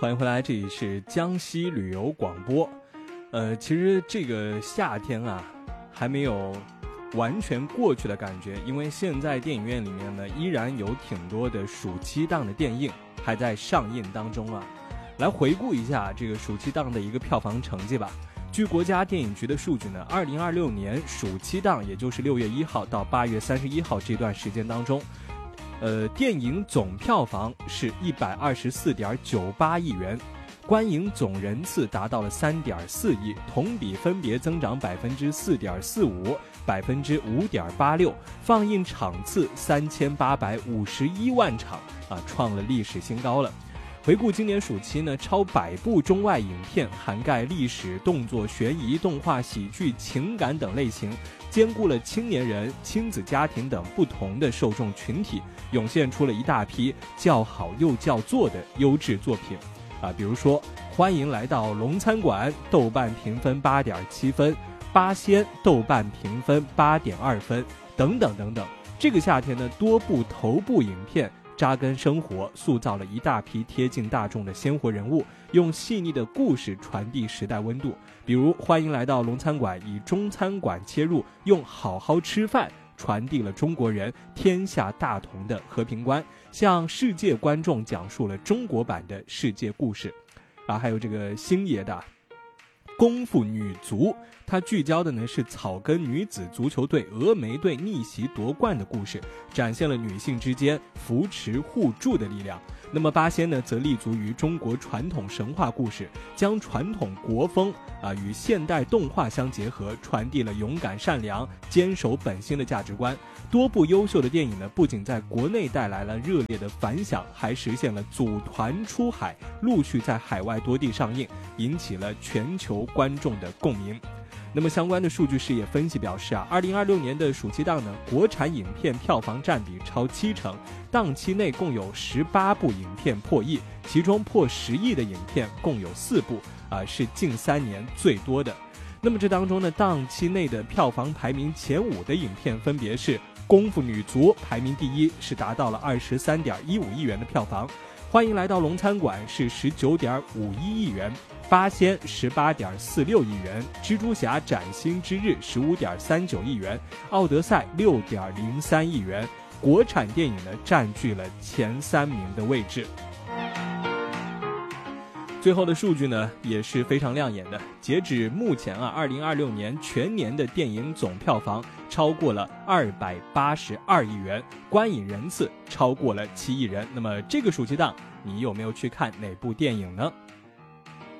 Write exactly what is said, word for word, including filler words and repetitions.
欢迎回来，这里是江西旅游广播。呃，其实这个夏天啊，还没有完全过去的感觉，因为现在电影院里面呢，依然有挺多的暑期档的电影还在上映当中啊。来回顾一下这个暑期档的一个票房成绩吧。据国家电影局的数据呢，二零二六年暑期档，也就是六月一号到八月三十一号这段时间当中，呃，电影总票房是一百二十四点九八亿元，观影总人次达到了三点四亿，同比分别增长百分之四点四五、百分之五点八六，放映场次三千八百五十一万场啊，创了历史新高了。回顾今年暑期呢，超百部中外影片，涵盖历史、动作、悬疑、动画、喜剧、情感等类型，兼顾了青年人、亲子家庭等不同的受众群体，涌现出了一大批叫好又叫座的优质作品啊，比如说欢迎来到龙餐馆，豆瓣评分八点七分，八仙豆瓣评分八点二分，等等等等。这个夏天呢，多部头部影片扎根生活，塑造了一大批贴近大众的鲜活人物，用细腻的故事传递时代温度。比如欢迎来到龙餐馆，以中餐馆切入，用好好吃饭传递了中国人天下大同的和平观，向世界观众讲述了中国版的世界故事啊。还有这个星爷的功夫女足，它聚焦的呢是草根女子足球队峨眉队逆袭夺冠的故事，展现了女性之间扶持互助的力量。那么八仙呢，则立足于中国传统神话故事，将传统国风啊与现代动画相结合，传递了勇敢善良、坚守本心的价值观。多部优秀的电影呢，不仅在国内带来了热烈的反响，还实现了组团出海，陆续在海外多地上映，引起了全球观众的共鸣。那么相关的数据视野分析表示啊，二零二六年的暑期档呢，国产影片票房占比超七成，档期内共有十八部影片破亿，其中破十亿的影片共有四部啊，是近三年最多的。那么这当中呢，档期内的票房排名前五的影片分别是功夫女足排名第一，是达到了二十三点一五亿元的票房，欢迎来到龙餐馆是十九点五一亿元，八仙十八点四六亿元，蜘蛛侠崭新之日十五点三九亿元，奥德赛六点零三亿元，国产电影呢占据了前三名的位置。最后的数据呢也是非常亮眼的，截止目前啊，二零二六年全年的电影总票房超过了二百八十二亿元，观影人次超过了七亿人。那么这个暑期档，你有没有去看哪部电影呢？